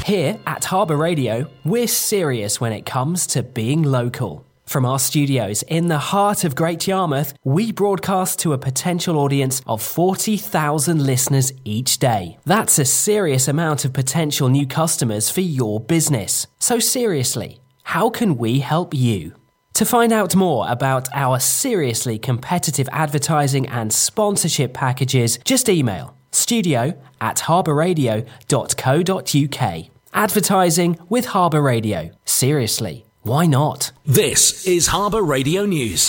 Here at Harbour Radio, we're serious when it comes to being local. From our studios in the heart of Great Yarmouth, we broadcast to a potential audience of 40,000 listeners each day. That's a serious amount of potential new customers for your business. So seriously, how can we help you? To find out more about our seriously competitive advertising and sponsorship packages, just email studio@harbourradio.co.uk. Advertising with Harbour Radio. Seriously, why not? This is Harbour Radio News.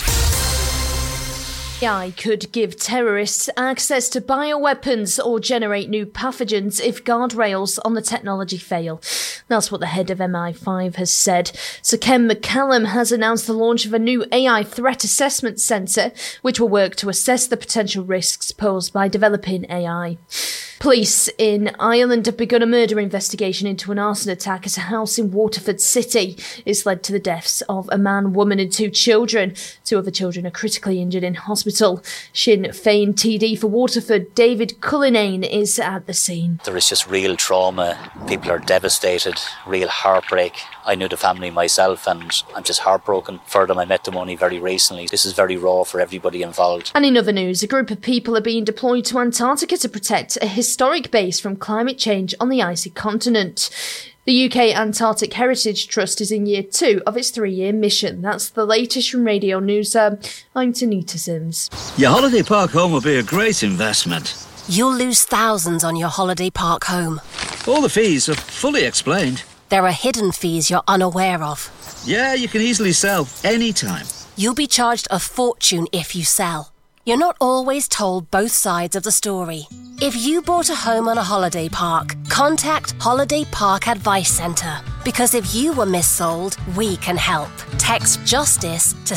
AI could give terrorists access to bioweapons or generate new pathogens if guardrails on the technology fail. That's what the head of MI5 has said. So Ken McCallum has announced the launch of a new AI threat assessment centre, which will work to assess the potential risks posed by developing AI. Police in Ireland have begun a murder investigation into an arson attack at a house in Waterford City. It's led to the deaths of a man, woman and 2 children. 2 other children are critically injured in hospital. Sinn Féin TD for Waterford, David Cullinane, is at the scene. There is just real trauma. People are devastated, real heartbreak. I knew the family myself and I'm just heartbroken for them. I met them only very recently. This is very raw for everybody involved. And in other news, a group of people are being deployed to Antarctica to protect a historic base from climate change on the icy continent. The UK Antarctic Heritage Trust is in year 2 of its 3-year mission. That's the latest from Radio News. I'm Tanita Sims. Your holiday park home will be a great investment. You'll lose thousands on your holiday park home. All the fees are fully explained. There are hidden fees you're unaware of. Yeah, you can easily sell anytime. You'll be charged a fortune if you sell. You're not always told both sides of the story. If you bought a home on a holiday park, contact Holiday Park Advice Centre. Because if you were missold, we can help. Text JUSTICE to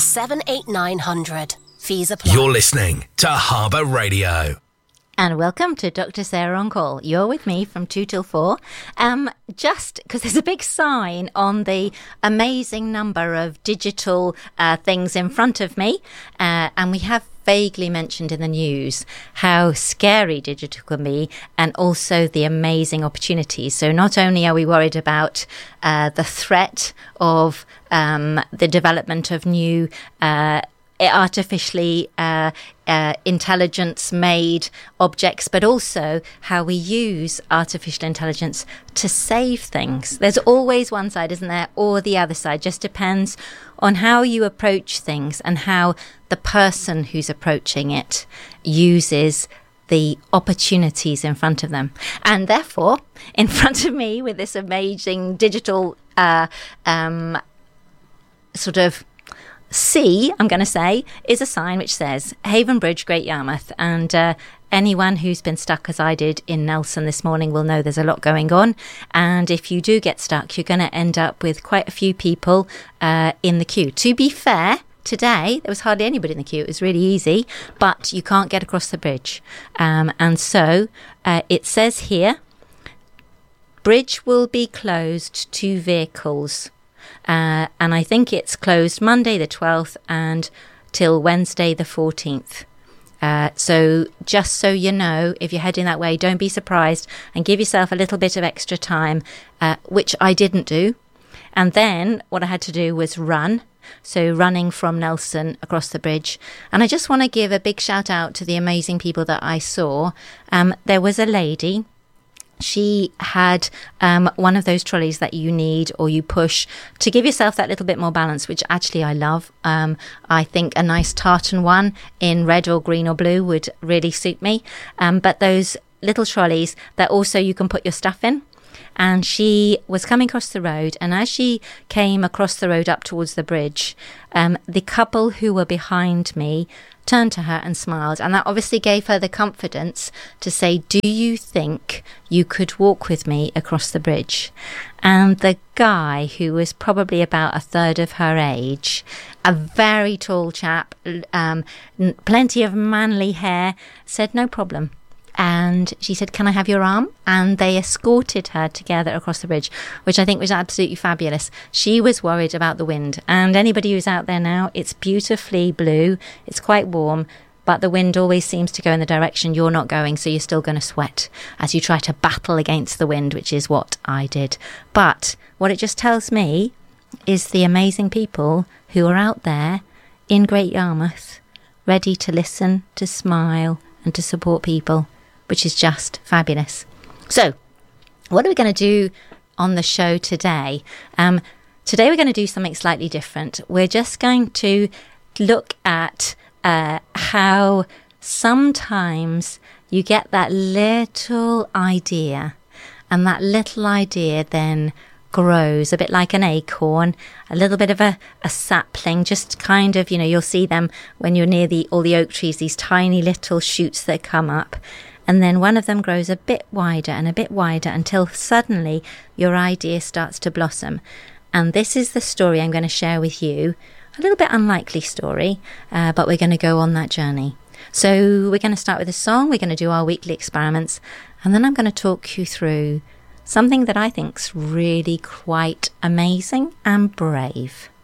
78900. Fees apply. You're listening to Harbour Radio. And welcome to Dr. Sarah on Call. You're with me from 2 till 4. Just because there's a big sign on the amazing number of digital things in front of me. And we have vaguely mentioned in the news how scary digital can be and also the amazing opportunities. So not only are we worried about the threat of the development of new artificially intelligence-made objects, but also how we use artificial intelligence to save things. There's always one side, isn't there, or the other side. Just depends on how you approach things and how the person who's approaching it uses the opportunities in front of them. And therefore, in front of me with this amazing digital sort of C, I'm going to say, is a sign which says Haven Bridge, Great Yarmouth. And anyone who's been stuck as I did in Nelson this morning will know there's a lot going on. And if you do get stuck, you're going to end up with quite a few people in the queue. To be fair, today there was hardly anybody in the queue. It was really easy, but you can't get across the bridge. And so it says here, bridge will be closed to vehicles. And I think it's closed Monday the 12th and till Wednesday the 14th. So just so you know, if you're heading that way, don't be surprised and give yourself a little bit of extra time, which I didn't do. And then what I had to do was run. So running from Nelson across the bridge. And I just want to give a big shout out to the amazing people that I saw. There was a lady. She had one of those trolleys that you need or you push to give yourself that little bit more balance, which actually I love. I think a nice tartan one in red or green or blue would really suit me. But those little trolleys that also you can put your stuff in. And she was coming across the road, and as she came across the road up towards the bridge, the couple who were behind me turned to her and smiled, and that obviously gave her the confidence to say, do you think you could walk with me across the bridge? And the guy, who was probably about a third of her age, a very tall chap, plenty of manly hair, said no problem. And she said, can I have your arm? And they escorted her together across the bridge, which I think was absolutely fabulous. She was worried about the wind. And anybody who's out there now, it's beautifully blue. It's quite warm. but the wind always seems to go in the direction you're not going, so you're still going to sweat as you try to battle against the wind, which is what I did. But what it just tells me is the amazing people who are out there in Great Yarmouth, ready to listen, to smile, and to support people, which is just fabulous. So, what are we going to do on the show today? Today we're going to do something slightly different. We're just going to look at how sometimes you get that little idea, and that little idea then grows a bit like an acorn, a little bit of a sapling, just kind of, you'll see them when you're near all the oak trees, these tiny little shoots that come up. And then one of them grows a bit wider and a bit wider until suddenly your idea starts to blossom. And this is the story I'm going to share with you. A little bit unlikely story, but we're going to go on that journey. So we're going to start with a song, we're going to do our weekly experiments, and then I'm going to talk you through something that I think's really quite amazing and brave.